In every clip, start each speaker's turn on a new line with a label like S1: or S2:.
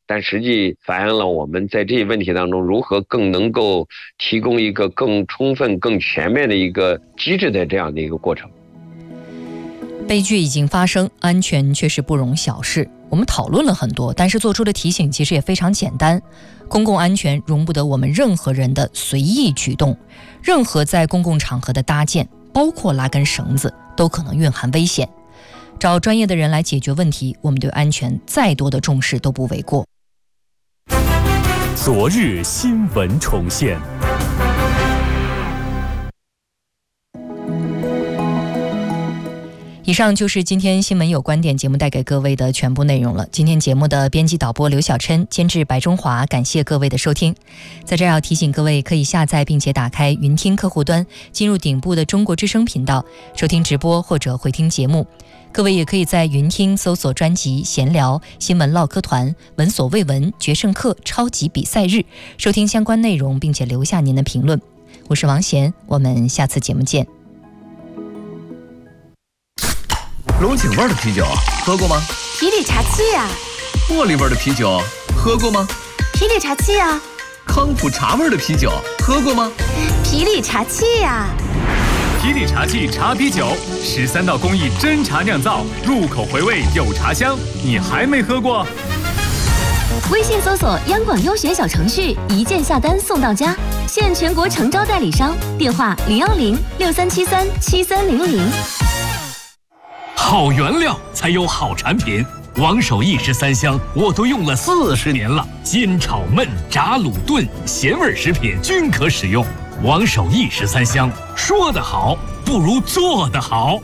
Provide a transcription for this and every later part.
S1: 但实际反映了我们在这些问题当中如何更能够提供一个更充分、更全面的一个机制的这样的一个过程。
S2: 悲剧已经发生，安全却是不容小视。我们讨论了很多，但是做出的提醒其实也非常简单。公共安全容不得我们任何人的随意举动，任何在公共场合的搭建，包括拉根绳子，都可能蕴含危险。找专业的人来解决问题，我们对安全再多的重视都不为过。
S3: 昨日新闻重现。
S2: 以上就是今天新闻有观点节目带给各位的全部内容了。今天节目的编辑导播刘小琛，监制白中华，感谢各位的收听。在这儿要提醒各位，可以下载并且打开云听客户端，进入顶部的中国之声频道，收听直播或者回听节目。各位也可以在云听搜索专辑闲聊、新闻唠嗑团、闻所未闻、决胜课、超级比赛日，收听相关内容，并且留下您的评论。我是王贤，我们下次节目见。
S4: 龙井味的啤酒喝过吗？
S5: 皮里茶气呀。
S4: 茉莉味的啤酒喝过吗？
S5: 皮里茶气呀。
S4: 康普茶味的啤酒喝过吗？
S5: 皮里茶气呀。
S3: 皮里茶气茶啤酒，13道工艺真茶酿造，入口回味有茶香，你还没喝过？
S5: 微信搜索央广优选小程序，一键下单送到家，现全国诚招代理商，电话01063737300。
S6: 好原料才有好产品，王守义13香我都用了40年了，煎炒焖炸卤炖咸味食品均可使用。王守义13香，说得好不如做得好。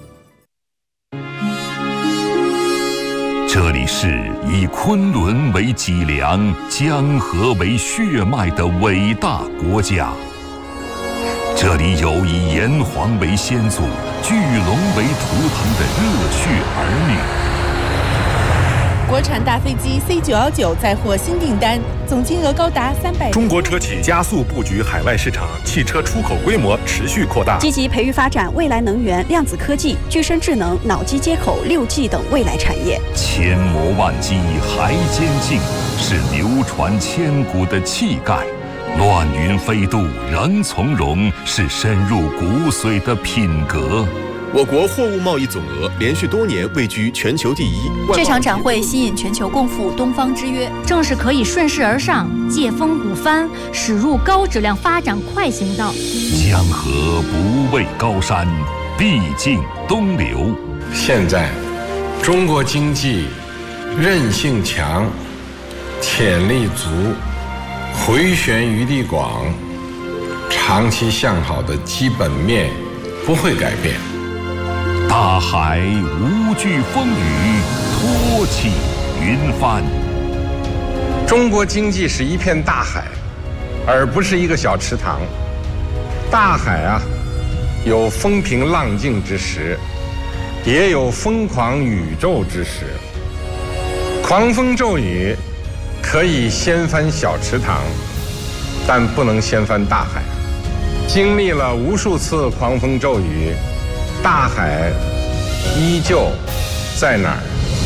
S7: 这里是以昆仑为脊梁、江河为血脉的伟大国家。这里有以炎黄为先祖、巨龙为图腾的热血儿女。
S8: 国产大飞机 C919 再获新订单，总金额高达300。
S9: 中国车企加速布局海外市场，汽车出口规模持续扩大，
S10: 积极培育发展未来能源、量子科技、具身智能、脑机接口、6G 等未来产业。
S7: 千磨万击还坚劲，是流传千古的气概。乱云飞渡仍从容，是深入骨髓的品格。
S9: 我国货物贸易总额连续多年位居全球第一。
S11: 这场展会吸引全球共赴东方之约，
S12: 正是可以顺势而上，借风鼓帆，驶入高质量发展快行道。
S7: 江河不畏高山，必尽东流。
S13: 现在，中国经济韧性强，潜力足，回旋余地广，长期向好的基本面不会改变。
S7: 大海无惧风雨，托起云帆。
S13: 中国经济是一片大海，而不是一个小池塘。大海啊，有风平浪静之时，也有疯狂宇宙之时。狂风骤雨可以掀翻小池塘，但不能掀翻大海。经历了无数次狂风骤雨，大海依旧在哪儿？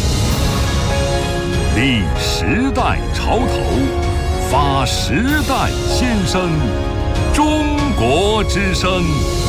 S7: 立时代潮头，发时代先声，中国之声。